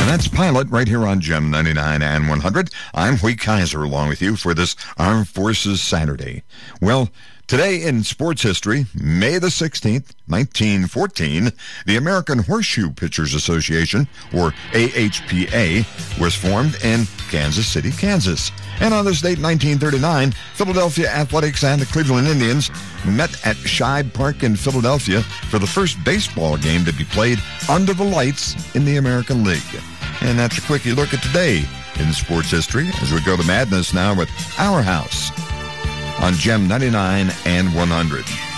And that's Pilot right here on Gem 99 and 100. I'm Hoyt Kaiser along with you for this Armed Forces Saturday. Well, today in sports history, May the 16th, 1914, the American Horseshoe Pitchers Association, or AHPA, was formed in Kansas City, Kansas. And on this date, 1939, Philadelphia Athletics and the Cleveland Indians met at Shibe Park in Philadelphia for the first baseball game to be played under the lights in the American League. And that's a quickie look at today in sports history as we go to madness now with Our House on Gem 99 and 100.